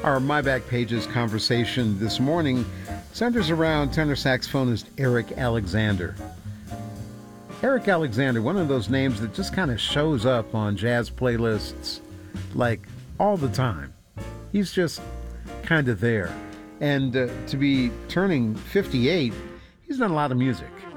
Our My Back Pages conversation this morning centers around tenor saxophonist Eric Alexander. Eric Alexander, one of those names that just kind of shows up on jazz playlists like all the time. He's just kind of there. And to be turning 58, he's done a lot of music.